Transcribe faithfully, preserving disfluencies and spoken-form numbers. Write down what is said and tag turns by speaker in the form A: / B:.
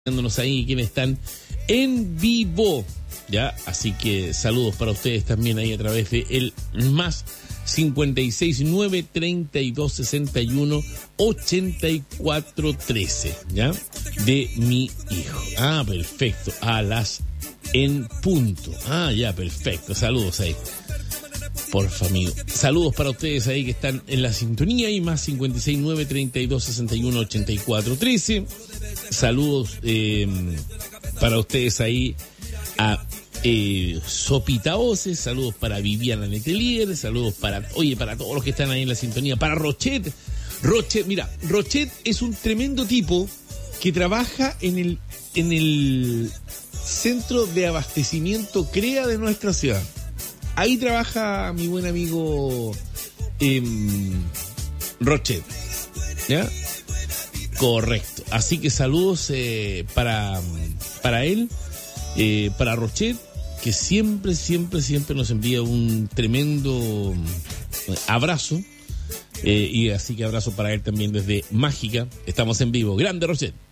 A: ahí quienes están en vivo, ya, así que saludos para ustedes también ahí a través de el más cincuenta y seis, nueve, treinta y dos, sesenta y uno, ochenta y cuatro, trece, ya, de mi hijo. Ah, perfecto, a las en punto. Ah, ya, perfecto, saludos ahí. Porfa, amigo. Saludos para ustedes ahí que están en la sintonía y más cincuenta y seis, nueve, treinta y dos, sesenta y uno, ochenta y cuatro, trece. Saludos eh, para ustedes ahí a eh, Sopita Oces, saludos para Viviana Letelier, saludos para, oye, para todos los que están ahí en la sintonía, para Rochet. Rochet, mira, Rochet es un tremendo tipo que trabaja en el, en el centro de abastecimiento CREA de nuestra ciudad. Ahí trabaja mi buen amigo eh, Rochet, ¿ya? Correcto. Así que saludos eh, para, para él, eh, para Rochet, que siempre, siempre, siempre nos envía un tremendo abrazo. Eh, y así que abrazo para él también desde Mágica. Estamos en vivo. Grande, Rochet.